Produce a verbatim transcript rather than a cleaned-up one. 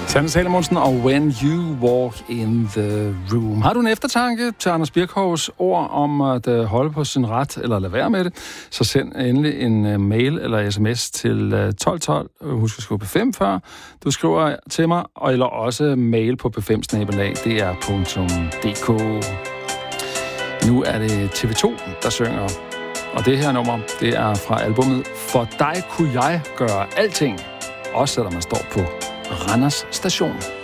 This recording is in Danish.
Sanne Salomonsen og When You Walk in the Room. Har du en eftertanke til Anders Birkhovs ord om at holde på sin ret, eller lade være med det, så send endelig en mail eller sms til tolv tolv. Husk at skrive P fem før. Du skriver til mig, eller også mail på p fem snabel-a d r punktum d k. Nu er det T V to, der synger. Og det her nummer, det er fra albumet For dig kunne jeg gøre alting. Også selvom man står på Randers Station.